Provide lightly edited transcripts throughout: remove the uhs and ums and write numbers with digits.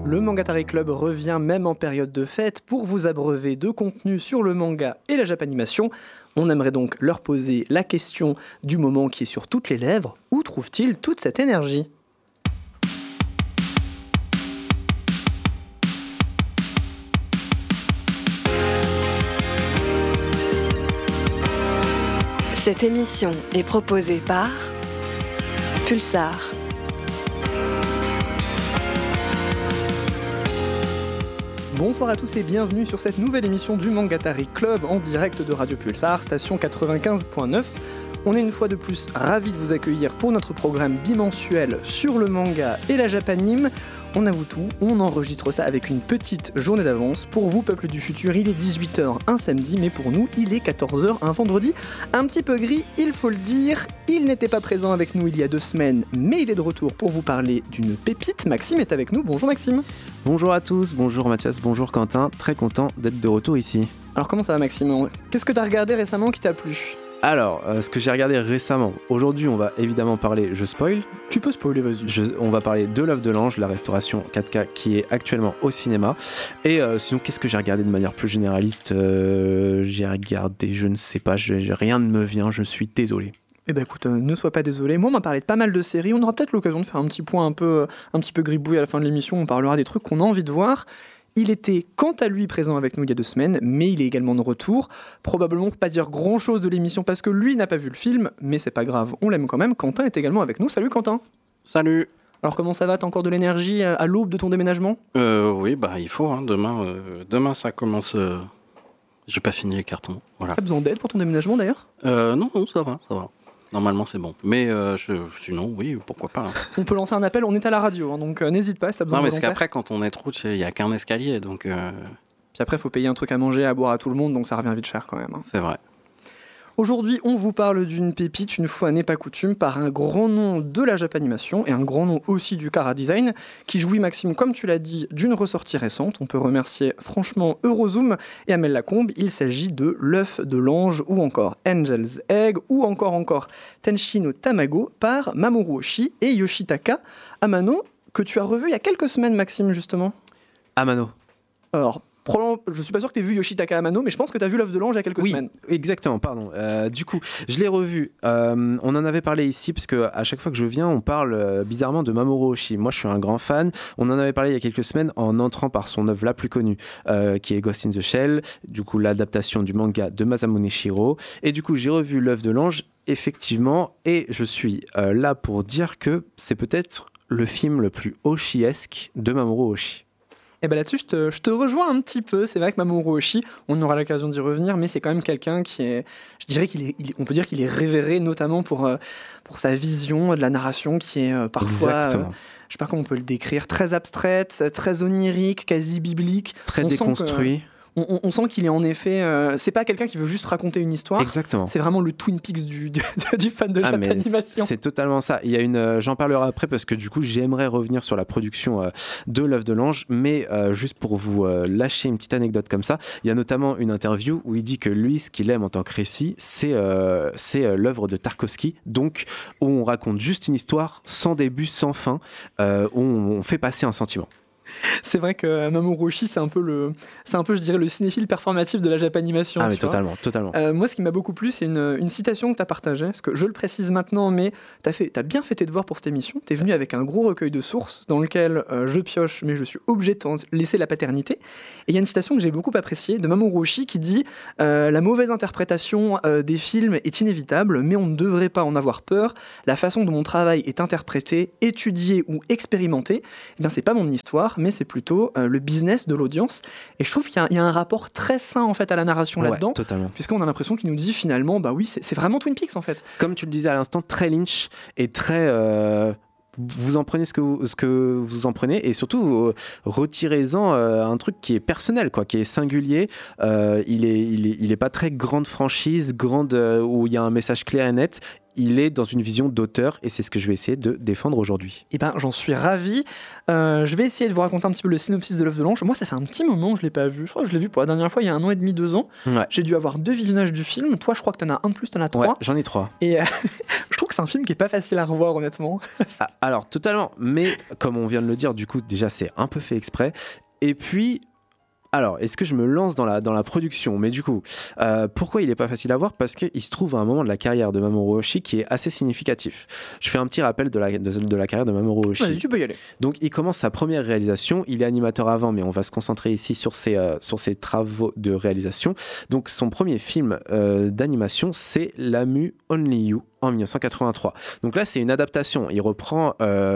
Le Mangatari Club revient même en période de fête pour vous abreuver de contenu sur le manga et la japanimation. On aimerait donc leur poser la question du moment qui est sur toutes les lèvres. Où trouvent-ils toute cette énergie ? Cette émission est proposée par Pulsar. Bonsoir à tous et bienvenue sur cette nouvelle émission du Mangatari Club en direct de Radio Pulsar, station 95.9. On est une fois de plus ravis de vous accueillir pour notre programme bimensuel sur le manga et la japanime. On avoue tout, on enregistre ça avec une petite journée d'avance. Pour vous, peuple du futur, il est 18h un samedi, mais pour nous, il est 14h un vendredi. Un petit peu gris, il faut le dire. Il n'était pas présent avec nous il y a 2 semaines, mais il est de retour pour vous parler d'une pépite. Maxime est avec nous. Bonjour Maxime. Bonjour à tous, bonjour Mathias, bonjour Quentin. Très content d'être de retour ici. Alors comment ça va Maxime ? Qu'est-ce que tu as regardé récemment qui t'a plu ? Alors, ce que j'ai regardé récemment, aujourd'hui on va évidemment parler, je spoil. Tu peux spoiler, vas-y. On va parler de L'œuvre de l'ange, la restauration 4K qui est actuellement au cinéma. Et sinon, qu'est-ce que j'ai regardé de manière plus généraliste ? J'ai regardé, je ne sais pas, rien ne me vient, je suis désolé. Eh ben écoute, ne sois pas désolé. Moi, on m'a parlé de pas mal de séries. On aura peut-être l'occasion de faire un petit point un petit peu gribouille à la fin de l'émission. On parlera des trucs qu'on a envie de voir. Il était, quant à lui, présent avec nous il y a 2 semaines, mais il est également de retour. Probablement pas dire grand-chose de l'émission parce que lui n'a pas vu le film, mais c'est pas grave, on l'aime quand même. Quentin est également avec nous. Salut Quentin. Salut. Alors comment ça va ? T'as encore de l'énergie à l'aube de ton déménagement ? Oui, bah il faut. Hein. Demain ça commence. J'ai pas fini les cartons. Voilà. T'as besoin d'aide pour ton déménagement d'ailleurs ? Non, ça va. Normalement c'est bon. Mais sinon, oui, pourquoi pas. Hein. On peut lancer un appel, on est à la radio, hein, donc n'hésite pas si t'as besoin de Non, mais volontaires. parce qu'après, quand on est trop, il y a qu'un escalier, donc. Puis après, il faut payer un truc à manger, à boire à tout le monde, donc ça revient vite cher quand même. Hein. C'est vrai. Aujourd'hui, on vous parle d'une pépite, une fois n'est pas coutume, par un grand nom de la japanimation et un grand nom aussi du Kara Design, qui jouit, Maxime, comme tu l'as dit, d'une ressortie récente. On peut remercier franchement Eurozoom et Amel Lacombe. Il s'agit de L'œuf de l'ange ou encore Angel's Egg ou encore Tenshi no Tamago par Mamoru Oshii et Yoshitaka Amano, que tu as revu il y a quelques semaines, Maxime, justement. Amano. Alors, je suis pas sûr que tu aies vu Yoshitaka Amano, mais je pense que tu as vu L'œuf de l'ange il y a quelques semaines. Oui, exactement, pardon. Du coup, je l'ai revu. On en avait parlé ici, parce qu'à chaque fois que je viens, on parle bizarrement de Mamoru Oshii. Moi, je suis un grand fan. On en avait parlé il y a quelques semaines en entrant par son œuvre la plus connue, qui est Ghost in the Shell, du coup, l'adaptation du manga de Masamune Shirow. Et du coup, j'ai revu L'œuf de l'ange, effectivement, et je suis là pour dire que c'est peut-être le film le plus Oshii-esque de Mamoru Oshii. Et bien là-dessus, je te rejoins un petit peu. C'est vrai que Mamoru Oshii, on aura l'occasion d'y revenir, mais c'est quand même quelqu'un qui est, je dirais on peut dire qu'il est révéré, notamment pour sa vision de la narration qui est parfois, je sais pas comment on peut le décrire, très abstraite, très onirique, quasi biblique. Très déconstruit. On sent qu'il est en effet, c'est pas quelqu'un qui veut juste raconter une histoire. Exactement. C'est vraiment le Twin Peaks du fan de japanimation. C'est totalement ça. Il y a j'en parlerai après parce que du coup j'aimerais revenir sur la production de L'œuf de l'ange, mais juste pour vous lâcher une petite anecdote comme ça, il y a notamment une interview où il dit que lui, ce qu'il aime en tant que récit, c'est l'œuvre de Tarkovsky, donc où on raconte juste une histoire sans début, sans fin, où on fait passer un sentiment. C'est vrai que Mamoru Oshii, c'est un peu, je dirais, le cinéphile performatif de la japanimation. Ah mais totalement. Moi, ce qui m'a beaucoup plu, c'est une citation que tu as partagée, parce que je le précise maintenant, mais t'as bien fait tes devoirs pour cette émission. T'es venu avec un gros recueil de sources dans lequel je pioche, mais je suis obligé de t'en laisser la paternité. Et il y a une citation que j'ai beaucoup appréciée de Mamoru Oshii qui dit « La mauvaise interprétation des films est inévitable, mais on ne devrait pas en avoir peur. La façon dont mon travail est interprété, étudié ou expérimenté, eh bien, c'est pas mon histoire, mais c'est plutôt le business de l'audience. » Et je trouve qu'il y a un rapport très sain en fait à la narration là-dedans, totalement. Puisqu'on a l'impression qu'il nous dit finalement, bah oui, c'est vraiment Twin Peaks en fait. Comme tu le disais à l'instant, très Lynch et très... vous en prenez ce que vous en prenez et surtout retirez-en un truc qui est personnel, quoi, qui est singulier. Il est pas très grande franchise, où il y a un message clair et net. il est dans une vision d'auteur et c'est ce que je vais essayer de défendre aujourd'hui. Eh ben, j'en suis ravi. Je vais essayer de vous raconter un petit peu le synopsis de l'œuvre de Lange. Moi, ça fait un petit moment que je l'ai pas vu. Je crois que je l'ai vu pour la dernière fois il y a 1 an et demi, 2 ans. Ouais. J'ai dû avoir 2 visionnages du film. Toi, je crois que t'en as un de plus, t'en as 3. Ouais, j'en ai 3. Et je trouve que c'est un film qui est pas facile à revoir, honnêtement. Ah, alors, totalement. Mais comme on vient de le dire, du coup, déjà, c'est un peu fait exprès. Et puis... Alors, est-ce que je me lance dans la production ? Mais du coup, pourquoi il n'est pas facile à voir ? Parce qu'il se trouve à un moment de la carrière de Mamoru Oshii qui est assez significatif. Je fais un petit rappel de la carrière de Mamoru Oshii. Vas-y, tu peux y aller. Donc, il commence sa première réalisation. Il est animateur avant, mais on va se concentrer ici sur ses travaux de réalisation. Donc, son premier film d'animation, c'est Lamu Only You, en 1983. Donc là, c'est une adaptation. Il reprend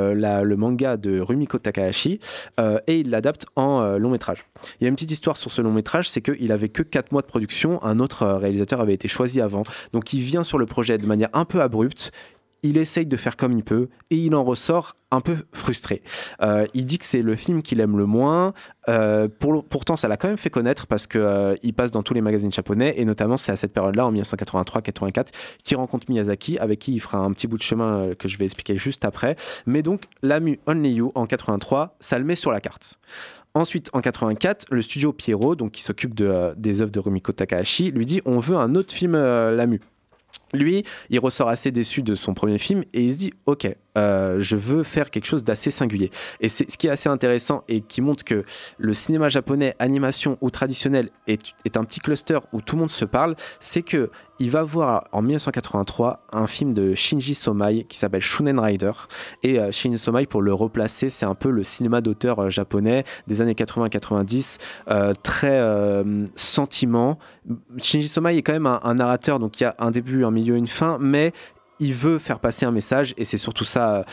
le manga de Rumiko Takahashi et il l'adapte en long métrage. Il y a une petite histoire sur ce long métrage, c'est qu'il avait que 4 mois de production. Un autre réalisateur avait été choisi avant. Donc il vient sur le projet de manière un peu abrupte. Il essaye de faire comme il peut et il en ressort un peu frustré. Il dit que c'est le film qu'il aime le moins. Pourtant, ça l'a quand même fait connaître parce qu'il passe dans tous les magazines japonais et notamment c'est à cette période-là, en 1983-84, qu'il rencontre Miyazaki, avec qui il fera un petit bout de chemin que je vais expliquer juste après. Mais donc, Lamu Only You en 83, ça le met sur la carte. Ensuite, en 84, le studio Pierrot, donc qui s'occupe des œuvres de Rumiko Takahashi, lui dit on veut un autre film Lamu. Lui, il ressort assez déçu de son premier film et il se dit ok, je veux faire quelque chose d'assez singulier. Et c'est ce qui est assez intéressant et qui montre que le cinéma japonais, animation ou traditionnel, est un petit cluster où tout le monde se parle. C'est que il va voir en 1983 un film de Shinji Somai qui s'appelle Shunen Rider. Et Shinji Somai, pour le replacer, c'est un peu le cinéma d'auteur japonais des années 80-90, très sentiment. Shinji Somai est quand même un narrateur, donc il y a un début, un milieu, une fin, mais il veut faire passer un message et c'est surtout ça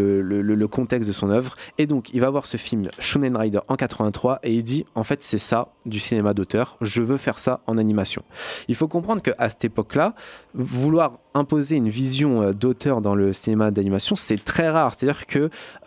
le contexte de son œuvre. Et donc il va voir ce film Shunen Rider en 83 et il dit en fait c'est ça du cinéma d'auteur, je veux faire ça en animation. Il faut comprendre qu'à cette époque-là, vouloir imposer une vision d'auteur dans le cinéma d'animation, c'est très rare. C'est-à-dire que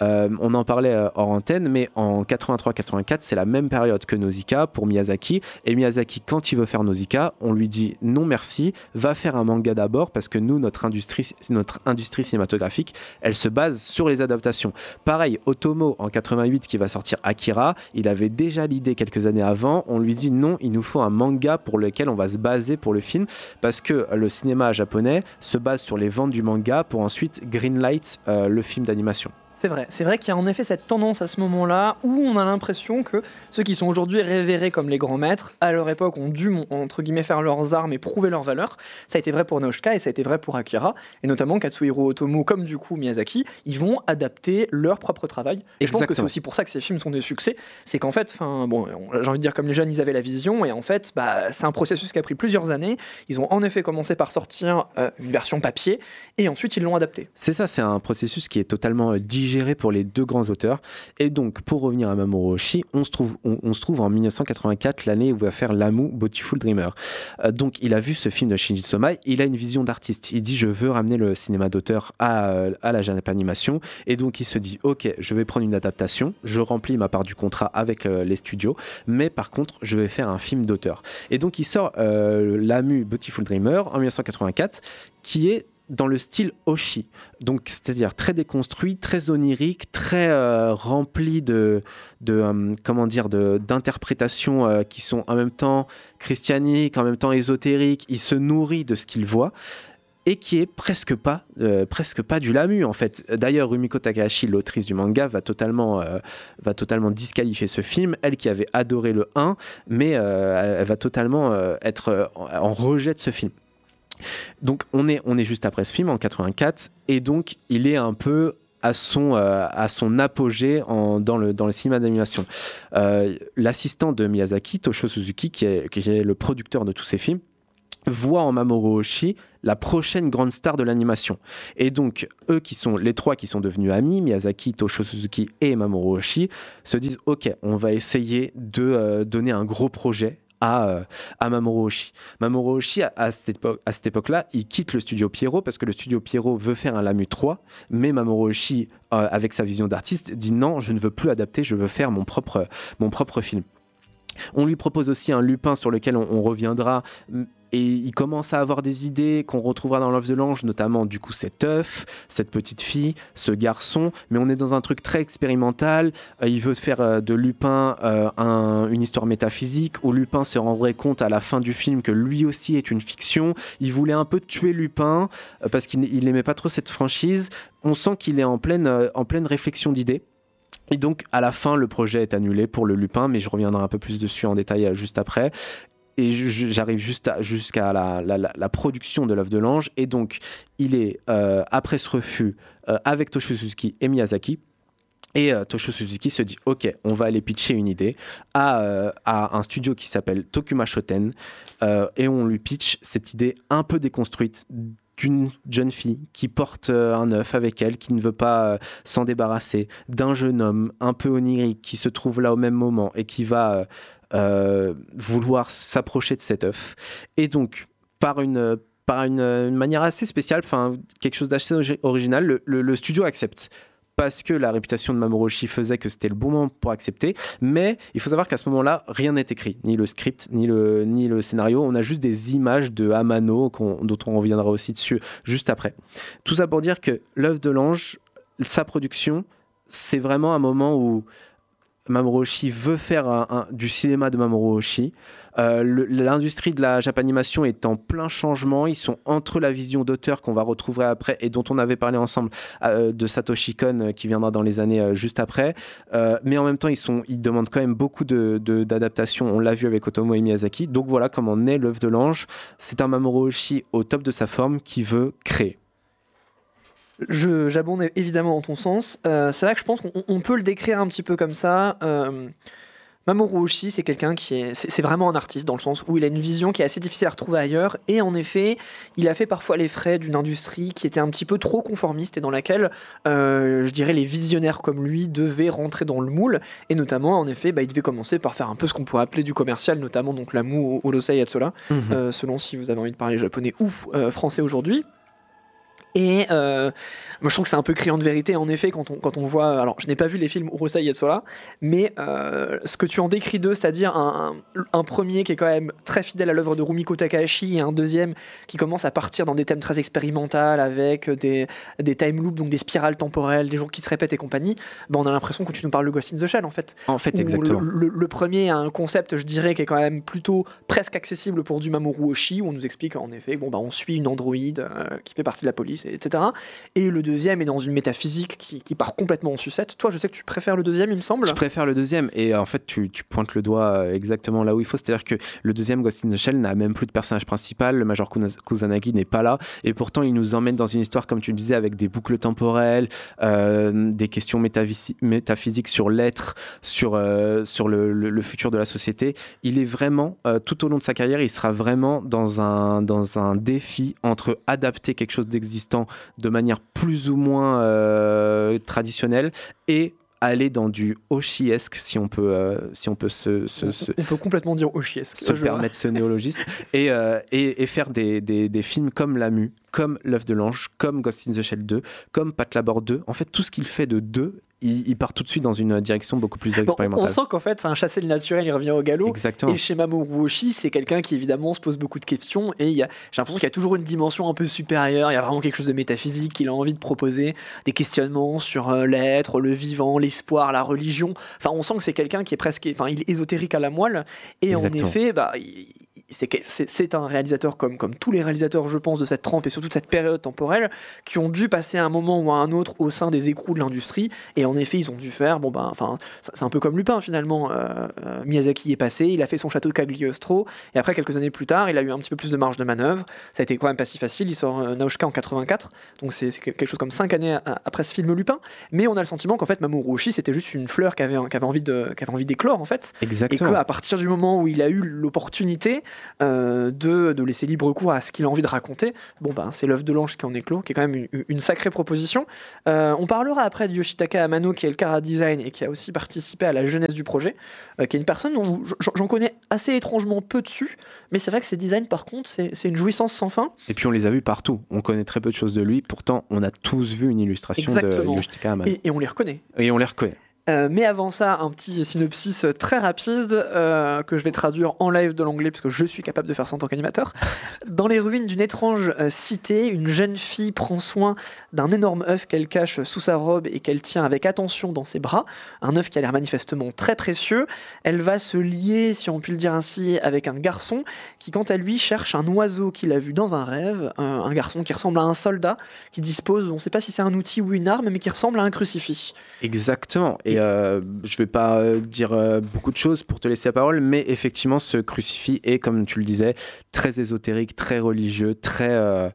on en parlait hors antenne, mais en 83-84, c'est la même période que Nausicaa pour Miyazaki. Et Miyazaki, quand il veut faire Nausicaa, on lui dit non merci, va faire un manga d'abord parce que nous, notre industrie cinématographique, elle se base sur les adaptations. Pareil, Otomo en 88 qui va sortir Akira, il avait déjà l'idée quelques années avant. On lui dit non, il nous faut un manga pour lequel on va se baser pour le film parce que le cinéma japonais se base sur les ventes du manga pour ensuite greenlight le film d'animation. C'est vrai qu'il y a en effet cette tendance à ce moment-là où on a l'impression que ceux qui sont aujourd'hui révérés comme les grands maîtres, à leur époque, ont dû, entre guillemets, faire leurs armes et prouver leur valeur. Ça a été vrai pour Nausicaa et ça a été vrai pour Akira. Et notamment Katsuhiro Otomo, comme du coup Miyazaki, ils vont adapter leur propre travail. Et je pense que c'est aussi pour ça que ces films sont des succès. C'est qu'en fait, j'ai envie de dire comme les jeunes, ils avaient la vision. Et en fait, c'est un processus qui a pris plusieurs années. Ils ont en effet commencé par sortir une version papier et ensuite ils l'ont adapté. C'est ça, c'est un processus qui est totalement digéré pour les deux grands auteurs. Et donc, pour revenir à Mamoru Oshii, on se trouve en 1984, l'année où il va faire Lamu Beautiful Dreamer. Donc, il a vu ce film de Shinji Somai, il a une vision d'artiste. Il dit, je veux ramener le cinéma d'auteur à la Japanimation. Et donc, il se dit, ok, je vais prendre une adaptation, je remplis ma part du contrat avec les studios, mais par contre, je vais faire un film d'auteur. Et donc, il sort Lamu Beautiful Dreamer en 1984, qui est dans le style Oshii, donc c'est-à-dire très déconstruit, très onirique, très rempli d'interprétations qui sont en même temps christianiques, en même temps ésotériques. Il se nourrit de ce qu'il voit et qui est presque pas du Lamu en fait. D'ailleurs, Rumiko Takahashi, l'autrice du manga, va totalement disqualifier ce film. Elle qui avait adoré le 1, mais elle va totalement être en rejet de ce film. Donc on est juste après ce film en 84 et donc il est un peu à son apogée dans le cinéma d'animation. L'assistant de Miyazaki, Toshio Suzuki, qui est le producteur de tous ces films, voit en Mamoru Oshii la prochaine grande star de l'animation. Et donc, eux les trois qui sont devenus amis, Miyazaki, Toshio Suzuki et Mamoru Oshii, se disent « Ok, on va essayer de donner un gros projet à Mamoru Oshii. Mamoru Oshii, à cette époque-là, il quitte le studio Pierrot parce que le studio Pierrot veut faire un Lamu 3, mais Mamoru Oshii, avec sa vision d'artiste, dit non, je ne veux plus adapter, je veux faire mon propre film. On lui propose aussi un Lupin sur lequel on reviendra, et il commence à avoir des idées qu'on retrouvera dans L'œuf de l'ange, notamment du coup cet œuf, cette petite fille, ce garçon, mais on est dans un truc très expérimental. Il veut faire de Lupin une histoire métaphysique où Lupin se rendrait compte à la fin du film que lui aussi est une fiction. Il voulait un peu tuer Lupin parce qu'il n'aimait pas trop cette franchise. On sent qu'il est en pleine réflexion d'idées. Et donc, à la fin, le projet est annulé pour le Lupin, mais je reviendrai un peu plus dessus en détail juste après. Et j'arrive jusqu'à la production de L'œuf de l'ange. Et donc, il est, après ce refus, avec Toshio Suzuki et Miyazaki. Et Toshio Suzuki se dit « Ok, on va aller pitcher une idée à un studio qui s'appelle Tokuma Shoten. Et on lui pitch cette idée un peu déconstruite d'une jeune fille qui porte un œuf avec elle, qui ne veut pas s'en débarrasser, d'un jeune homme un peu onirique qui se trouve là au même moment et qui va vouloir s'approcher de cet œuf. Et donc, par une manière assez spéciale, quelque chose d'assez original, le studio accepte. Parce que la réputation de Mamoru Oshii faisait que c'était le bon moment pour accepter, mais il faut savoir qu'à ce moment-là, rien n'est écrit, ni le script, ni le scénario. On a juste des images de Amano, dont on reviendra aussi dessus juste après. Tout ça pour dire que L'œuf de l'ange, sa production, c'est vraiment un moment où Mamoru Oshii veut faire du cinéma de Mamoru Oshii. L'industrie de la Japanimation est en plein changement. Ils sont entre la vision d'auteur qu'on va retrouver après et dont on avait parlé ensemble de Satoshi Kon qui viendra dans les années juste après. Mais en même temps, ils demandent quand même beaucoup d'adaptations. On l'a vu avec Otomo et Miyazaki. Donc voilà comment naît L'œuf de l'ange. C'est un Mamoru Oshii au top de sa forme qui veut créer. J'abonde évidemment dans ton sens. C'est vrai que je pense qu'on peut le décrire un petit peu comme ça. Mamoru Oshii, c'est quelqu'un c'est vraiment un artiste dans le sens où il a une vision qui est assez difficile à retrouver ailleurs. Et en effet, il a fait parfois les frais d'une industrie qui était un petit peu trop conformiste et dans laquelle, je dirais, les visionnaires comme lui devaient rentrer dans le moule. Et notamment, en effet, il devait commencer par faire un peu ce qu'on pourrait appeler du commercial, notamment donc l'amu Urusei Yatsura, selon si vous avez envie de parler japonais ou français aujourd'hui. Et moi je trouve que c'est un peu criant de vérité en effet quand on voit, alors je n'ai pas vu les films Urusei Yatsura, mais ce que tu en décris d'eux, c'est-à-dire un premier qui est quand même très fidèle à l'œuvre de Rumiko Takahashi et un deuxième qui commence à partir dans des thèmes très expérimentaux avec des time loops, donc des spirales temporelles, des jours qui se répètent et compagnie, on a l'impression que tu nous parles de Ghost in the Shell en fait. En fait, exactement. Le premier a un concept, je dirais, qui est quand même plutôt presque accessible pour du Mamoru Oshii, où on nous explique en effet on suit une androïde qui fait partie de la police, etc. Et le deuxième est dans une métaphysique qui part complètement en sucette. Toi, je sais que tu préfères le deuxième, il me semble. Je préfère le deuxième, et en fait, tu pointes le doigt exactement là où il faut. C'est-à-dire que le deuxième, Ghost in the Shell, n'a même plus de personnage principal. Le Major Kusanagi n'est pas là, et pourtant, il nous emmène dans une histoire, comme tu le disais, avec des boucles temporelles, des questions métaphysiques sur l'être, sur le futur de la société. Il est vraiment, tout au long de sa carrière, il sera vraiment dans un défi entre adapter quelque chose d'existant de manière plus ou moins traditionnelle et aller dans du Oshiesque, si on peut on peut complètement dire Oshiesque, se permettre ce néologisme, et faire des films comme L'Amu, comme L'œuf de l'ange, comme Ghost in the Shell 2, comme Pat Labor 2. En fait, tout ce qu'il fait de 2, il part tout de suite dans une direction beaucoup plus expérimentale. On sent qu'en fait, chasser le naturel, il revient au galop. Exactement. Et chez Mamoru Oshii, c'est quelqu'un qui évidemment se pose beaucoup de questions, et j'ai l'impression qu'il y a toujours une dimension un peu supérieure. Il y a vraiment quelque chose de métaphysique qu'il a envie de proposer, des questionnements sur l'être, le vivant, l'espoir, la religion. On sent que c'est quelqu'un qui est presque, il est ésotérique à la moelle. Et exactement. En effet, c'est un réalisateur comme tous les réalisateurs, je pense, de cette trempe et surtout de cette période temporelle, qui ont dû passer un moment ou à un autre au sein des écrous de l'industrie. Et en effet, ils ont dû faire, c'est un peu comme Lupin finalement. Miyazaki est passé, il a fait son château de Cagliostro, et après quelques années plus tard, il a eu un petit peu plus de marge de manœuvre. Ça a été quand même pas si facile. Il sort Nausicaa en 84, donc c'est quelque chose comme 5 années après ce film Lupin. Mais on a le sentiment qu'en fait Mamoru Oshii, c'était juste une fleur qui avait envie d'éclore en fait. Exactement. Et qu'à partir du moment où il a eu l'opportunité de laisser libre cours à ce qu'il a envie de raconter, c'est L'œuf de l'ange qui en éclot, qui est quand même une sacrée proposition. On parlera après de Yoshitaka Amano, qui est le chara design et qui a aussi participé à la jeunesse du projet, qui est une personne dont j'en connais assez étrangement peu dessus, mais c'est vrai que ses designs par contre c'est une jouissance sans fin. Et puis on les a vus partout, on connaît très peu de choses de lui, pourtant on a tous vu une illustration de Yoshitaka Amano. Et on les reconnaît. Et on les reconnaît. Mais avant ça, un petit synopsis très rapide que je vais traduire en live de l'anglais parce que je suis capable de faire ça en tant qu'animateur. Dans les ruines d'une étrange cité, une jeune fille prend soin d'un énorme œuf qu'elle cache sous sa robe et qu'elle tient avec attention dans ses bras. Un œuf qui a l'air manifestement très précieux. Elle va se lier, si on peut le dire ainsi, avec un garçon qui, quant à lui, cherche un oiseau qu'il a vu dans un rêve. Un garçon qui ressemble à un soldat qui dispose, on ne sait pas si c'est un outil ou une arme, mais qui ressemble à un crucifix. Exactement. Et je vais pas dire beaucoup de choses pour te laisser la parole, mais effectivement, ce crucifix est, comme tu le disais, très ésotérique, très religieux, très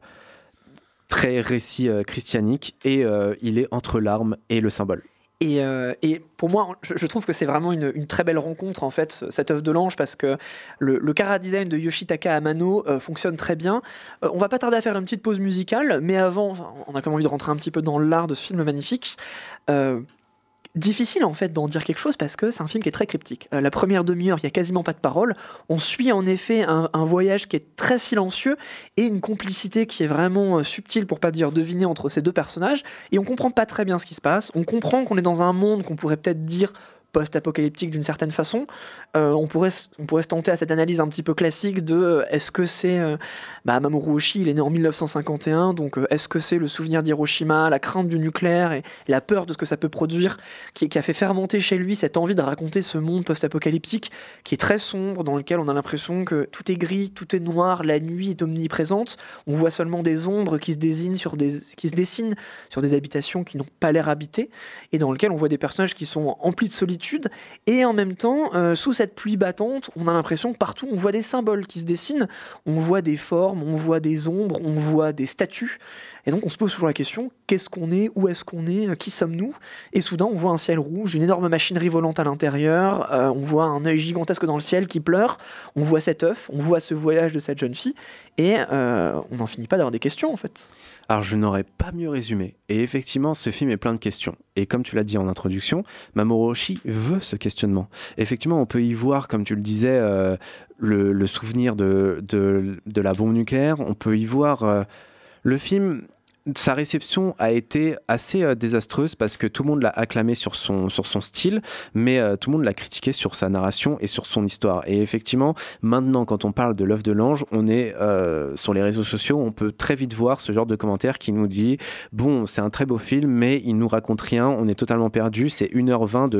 récit christianique, et il est entre l'arme et le symbole. Et pour moi, je trouve que c'est vraiment une très belle rencontre, en fait, cette œuvre de l'ange, parce que le chara-design de Yoshitaka Amano fonctionne très bien. On va pas tarder à faire une petite pause musicale, mais avant, on a quand même envie de rentrer un petit peu dans l'art de ce film magnifique. Difficile en fait d'en dire quelque chose parce que c'est un film qui est très cryptique. La première demi-heure, il n'y a quasiment pas de paroles. On suit en effet un voyage qui est très silencieux et une complicité qui est vraiment subtile, pour pas dire devinée, entre ces deux personnages. Et on comprend pas très bien ce qui se passe. On comprend qu'on est dans un monde qu'on pourrait peut-être dire post-apocalyptique d'une certaine façon. On pourrait se tenter à cette analyse un petit peu classique de est-ce que c'est Mamoru Oshii, il est né en 1951, donc est-ce que c'est le souvenir d'Hiroshima, la crainte du nucléaire et la peur de ce que ça peut produire qui a fait fermenter chez lui cette envie de raconter ce monde post-apocalyptique qui est très sombre, dans lequel on a l'impression que tout est gris, tout est noir, la nuit est omniprésente, on voit seulement des ombres qui se dessinent sur des habitations qui n'ont pas l'air habitées, et dans lequel on voit des personnages qui sont emplis de solitude. Et en même temps, sous cette pluie battante, on a l'impression que partout on voit des symboles qui se dessinent, on voit des formes, on voit des ombres, on voit des statues. Et donc on se pose toujours la question, qu'est-ce qu'on est, où est-ce qu'on est, qui sommes-nous? Et soudain on voit un ciel rouge, une énorme machinerie volante à l'intérieur, on voit un œil gigantesque dans le ciel qui pleure, on voit cet œuf, on voit ce voyage de cette jeune fille, et on n'en finit pas d'avoir des questions en fait. Alors je n'aurais pas mieux résumé. Et effectivement, ce film est plein de questions. Et comme tu l'as dit en introduction, Mamoru Oshii veut ce questionnement. Effectivement, on peut y voir, comme tu le disais, le souvenir de la bombe nucléaire. On peut y voir le film. Sa réception a été assez désastreuse parce que tout le monde l'a acclamé sur son style, mais tout le monde l'a critiqué sur sa narration et sur son histoire. Et effectivement, maintenant, quand on parle de l'œuvre de l'ange, on est sur les réseaux sociaux, on peut très vite voir ce genre de commentaires qui nous dit « Bon, c'est un très beau film, mais il nous raconte rien, on est totalement perdu, c'est 1h20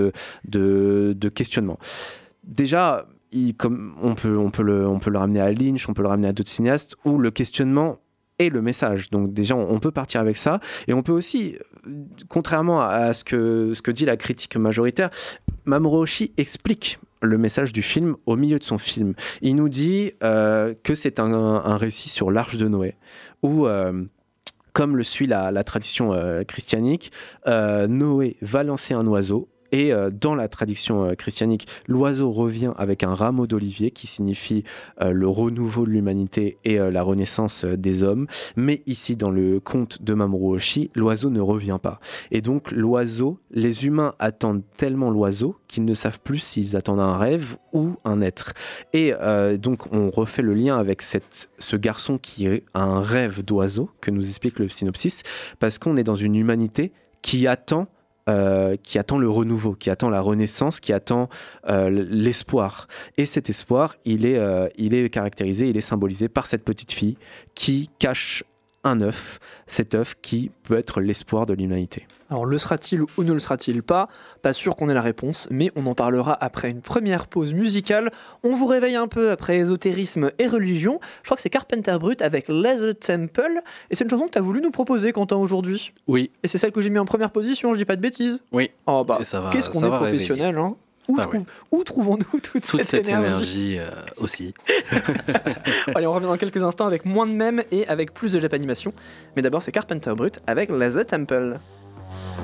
de questionnement. » Déjà, comme on peut le ramener à Lynch, on peut le ramener à d'autres cinéastes, où le questionnement et le message. Donc déjà, on peut partir avec ça. Et on peut aussi, contrairement à ce que dit la critique majoritaire, Mamoru Oshii explique le message du film au milieu de son film. Il nous dit que c'est un récit sur l'Arche de Noé, où... comme le suit la tradition christianique, Noé va lancer un oiseau. Et dans la tradition christianique, l'oiseau revient avec un rameau d'olivier qui signifie le renouveau de l'humanité et la renaissance des hommes. Mais ici, dans le conte de Mamoru Oshii, l'oiseau ne revient pas. Et donc, les humains attendent tellement l'oiseau qu'ils ne savent plus s'ils attendent un rêve ou un être. Et donc, on refait le lien avec ce garçon qui a un rêve d'oiseau, que nous explique le synopsis, parce qu'on est dans une humanité qui attend le renouveau, qui attend la renaissance, qui attend l'espoir. Et cet espoir, il est caractérisé, il est symbolisé par cette petite fille qui cache un œuf, cet œuf qui peut être l'espoir de l'humanité. Alors le sera-t-il ou ne le sera-t-il pas? Pas sûr qu'on ait la réponse, mais on en parlera après une première pause musicale. On vous réveille un peu après ésotérisme et religion. Je crois que c'est Carpenter Brut avec Laser Temple, et c'est une chanson que tu as voulu nous proposer, Quentin, aujourd'hui. Oui. Et c'est celle que j'ai mis en première position, je dis pas de bêtises. Oui. Oh bah, qu'est-ce qu'on est professionnel, hein. Où trouvons-nous toute cette énergie aussi. Allez, on revient dans quelques instants avec moins de mèmes et avec plus de japanimation. Mais d'abord, c'est Carpenter Brut avec Laser Temple.